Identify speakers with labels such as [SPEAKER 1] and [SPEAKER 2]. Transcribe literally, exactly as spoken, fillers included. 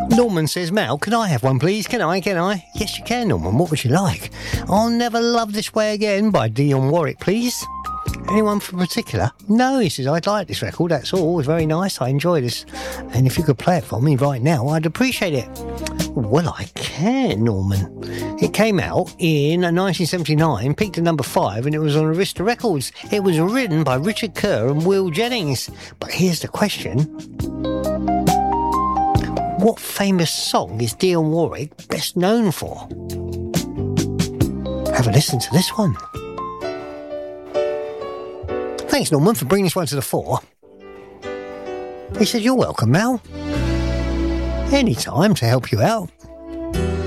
[SPEAKER 1] Norman says, Mal, can I have one, please? Can I? Can I? Yes, you can, Norman. What would you like? I'll Never Love This Way Again by Dionne Warwick, please. Anyone for particular? No, he says, I'd like this record, that's all. It was very nice, I enjoy this. And if you could play it for me right now, I'd appreciate it. Well, I can, Norman. It came out in nineteen seventy-nine, peaked at number five, and it was on Arista Records. It was written by Richard Kerr and Will Jennings. But here's the question. What famous song is Dionne Warwick best known for? Have a listen to this one. Thanks, Norman, for bringing this one to the fore. He said, you're welcome, Mal. Any time to help you out.